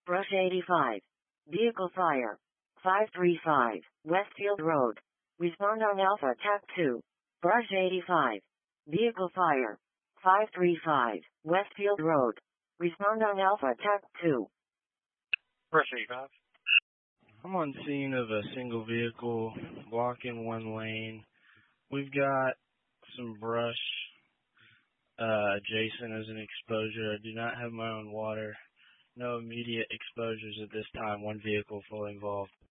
Brush 85. Vehicle fire. 535, Westfield Road. Respond on Alpha TAC 2. Brush 85. Vehicle fire. 535, Westfield Road. Respond on Alpha TAC 2. Brush 85. I'm on scene of a single vehicle blocking one lane. We've got some brush adjacent as an exposure. I do not have my own water. No immediate exposures at this time. One vehicle fully involved.